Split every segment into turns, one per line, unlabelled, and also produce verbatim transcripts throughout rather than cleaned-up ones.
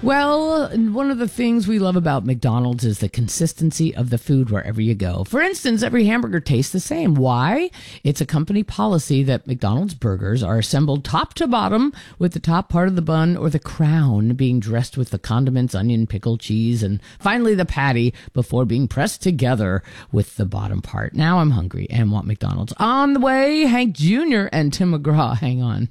Well, one of the things we love about McDonald's is the consistency of the food wherever you go. For instance, every hamburger tastes the same. Why? It's a company policy that McDonald's burgers are assembled top to bottom, with the top part of the bun or the crown being dressed with the condiments, onion, pickle, cheese, and finally the patty before being pressed together with the bottom part. Now I'm hungry and want McDonald's. On the way, Hank Junior and Tim McGraw. Hang on.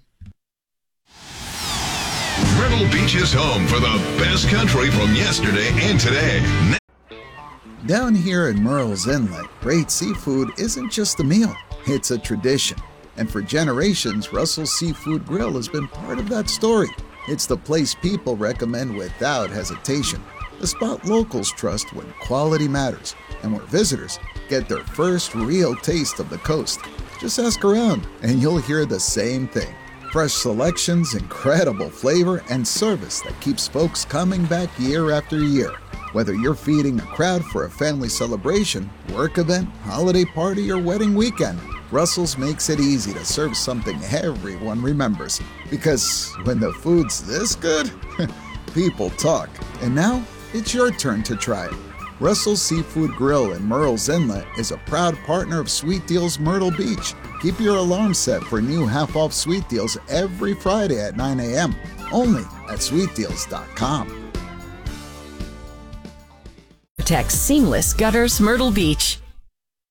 Myrtle Beach is home for the best country from yesterday and today.
Down here in Murrells Inlet, great seafood isn't just a meal, it's a tradition. And for generations, Russell's Seafood Grill has been part of that story. It's the place people recommend without hesitation, the spot locals trust when quality matters, and where visitors get their first real taste of the coast. Just ask around, and you'll hear the same thing. Fresh selections, incredible flavor, and service that keeps folks coming back year after year. Whether you're feeding a crowd for a family celebration, work event, holiday party, or wedding weekend, Russell's makes it easy to serve something everyone remembers. Because when the food's this good, people talk. And now, it's your turn to try it. Russell's Seafood Grill in Murrells Inlet is a proud partner of Sweet Deals Myrtle Beach. Keep your alarm set for new half-off sweet deals every Friday at nine a.m. only at sweet deals dot com.
Protect seamless gutters, Myrtle Beach.